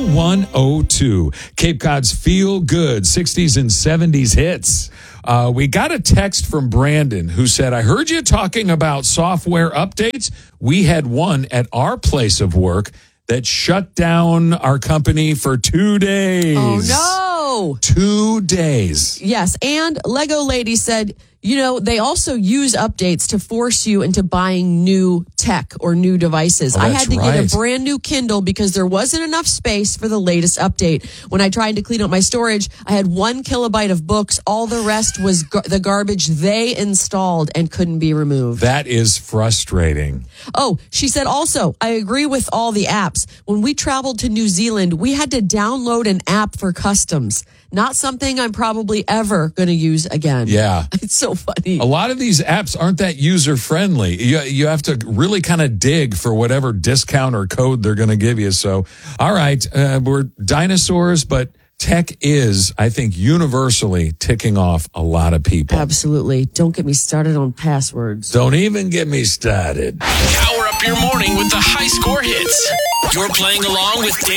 2102. Cape Cod's feel good 60s and 70s hits. We got a text from Brandon who said, I heard you talking about software updates. We had one at our place of work that shut down our company for 2 days. Oh, no. 2 days. Yes. And Lego Lady said, they also use updates to force you into buying new tech or new devices. Oh, I had to get right. a brand new Kindle because there wasn't enough space for the latest update. When I tried to clean up my storage, I had 1 kilobyte of books. All the rest was the garbage they installed and couldn't be removed. That is frustrating. Oh, she said also, I agree with all the apps. When we traveled to New Zealand, we had to download an app for customs. Not something I'm probably ever going to use again. Yeah. It's so funny. A lot of these apps aren't that user-friendly. You have to really kind of dig for whatever discount or code they're going to give you. So, all right, we're dinosaurs, but tech is, I think, universally ticking off a lot of people. Absolutely. Don't get me started on passwords. Don't even get me started. Power up your morning with the high score hits. You're playing along with Dave